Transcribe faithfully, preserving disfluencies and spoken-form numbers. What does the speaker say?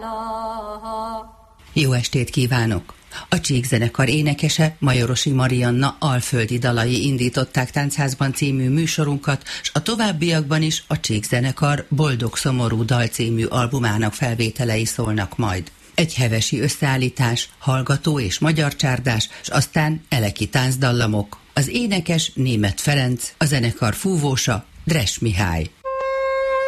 Jó estét kívánok! A Csík-zenekar énekese, Majorosi Marianna alföldi dalai indították Táncházban című műsorunkat, s a továbbiakban is a Csík-zenekar Boldog Szomorú dal című albumának felvételei szólnak majd. Egy hevesi összeállítás, hallgató és magyar csárdás, s aztán eleki táncdallamok. Az énekes Németh Ferenc, a zenekar fúvósa Dress Mihály.